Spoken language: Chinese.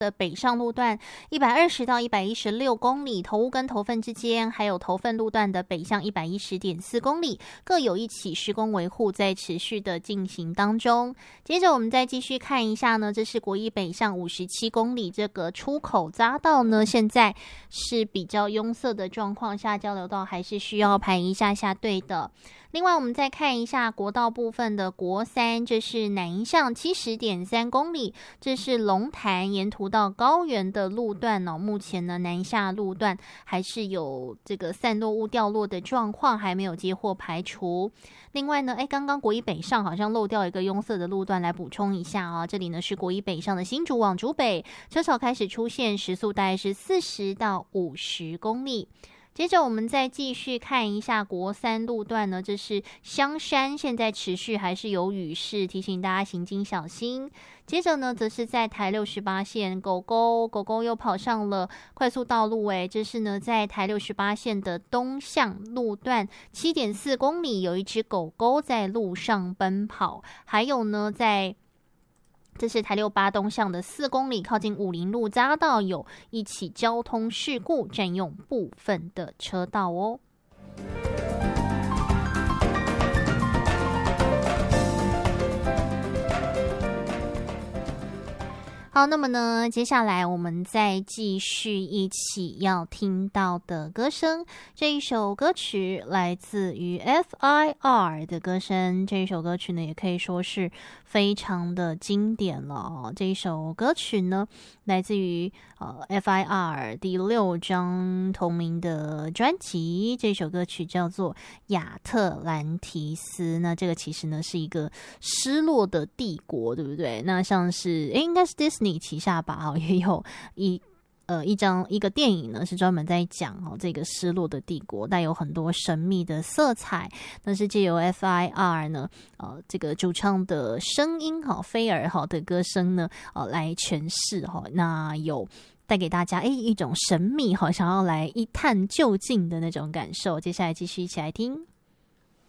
的北上路段120到116公里，头屋跟头份之间，还有头份路段的北向110.4公里，各有一起施工维护在持续的进行当中。接着我们再继续看一下呢，这是国一北向57公里这个出口匝道呢，现在是比较拥塞的状况下，交流道还是需要排一下下队的。另外我们再看一下国道部分的国三，这是南向70.3公里，这是龙潭沿途到高原的路段哦。目前呢，南下路段还是有这个散落物掉落的状况，还没有接获排除。另外呢，刚刚国一北上好像漏掉一个拥塞的路段，来补充一下啊。这里呢是国一北上的新竹往竹北，车潮开始出现，时速大概是40到50公里。接着我们再继续看一下国三路段呢，这是香山，现在持续还是有雨势，提醒大家行经小心。接着呢，则是在台68线狗狗又跑上了快速道路，这是呢在台68线的东向路段7.4公里，有一只狗狗在路上奔跑。还有呢，这是台68东向的4公里，靠近武陵路匝道有一起交通事故，占用部分的车道哦。好，那么呢，接下来我们再继续一起要听到的歌声，这一首歌曲来自于 FIR 的歌声，这一首歌曲呢也可以说是非常的经典了哦。这一首歌曲呢来自于FIR 第6张同名的专辑，这首歌曲叫做亚特兰提斯。那这个其实呢是一个失落的帝国，对不对？那像是应该是 Disney 旗下吧，也有一个电影呢是专门在讲这个失落的帝国，带有很多神秘的色彩。那是借由 FIR 呢这个主唱的声音菲尔的歌声呢来诠释那有带给大家一种神秘想要来一探究竟的那种感受。接下来继续一起来听。